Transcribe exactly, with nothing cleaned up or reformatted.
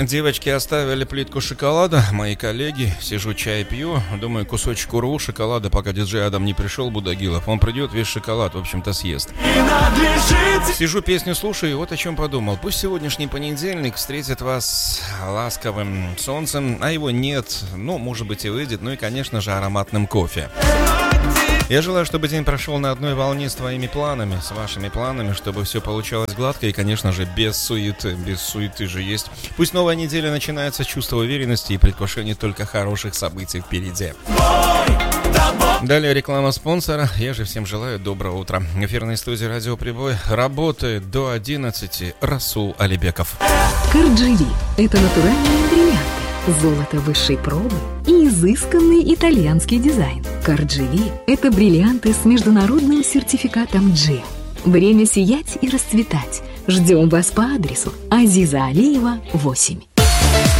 Девочки оставили плитку шоколада, мои коллеги, сижу чай пью, думаю, кусочек урву шоколада, пока диджей Адам не пришел, Будагилов, он придет, весь шоколад, в общем-то, съест. Сижу, песню слушаю, и вот о чем подумал. Пусть сегодняшний понедельник встретит вас ласковым солнцем, а его нет, ну, может быть, и выйдет, ну и, конечно же, ароматным кофе. Я желаю, чтобы день прошел на одной волне с твоими планами, с вашими планами, чтобы все получалось гладко и, конечно же, без суеты. Без суеты же есть. Пусть новая неделя начинается с чувства уверенности и предвкушения только хороших событий впереди. Далее реклама спонсора. Я же всем желаю доброго утра. В эфирной студии «Радио Прибой» работает до одиннадцати Расул Алибеков. Кардживи – это натуральные бриллианты, золото высшей пробы и изысканный итальянский дизайн. Кардживи – это бриллианты с международным сертификатом джи. Время сиять и расцветать. Ждем вас по адресу Азиза Алиева, восемь.